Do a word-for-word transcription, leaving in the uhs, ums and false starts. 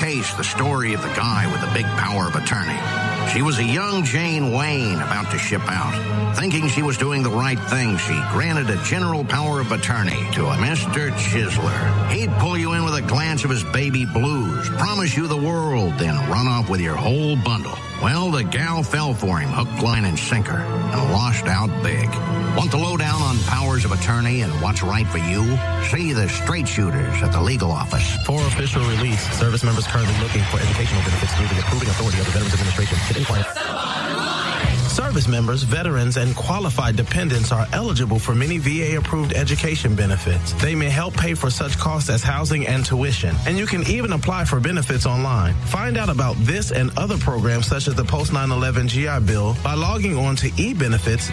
case the story of the guy with the big power of attorney. She was a young Jane Wayne about to ship out. Thinking she was doing the right thing, she granted a general power of attorney to a Mister Chisler. He'd pull you in with a glance of his baby blues, promise you the world, then run off with your whole bundle. Well, the gal fell for him, hook, line, and sinker, and lost out big. Want the lowdown on powers of attorney and what's right for you? See the straight shooters at the legal office. For official release, service members currently looking for educational benefits through the approving authority of the Veterans Administration should inquire. Service members, veterans, and qualified dependents are eligible for many V A-approved education benefits. They may help pay for such costs as housing and tuition, and you can even apply for benefits online. Find out about this and other programs such as the post nine eleven G I Bill by logging on to e benefits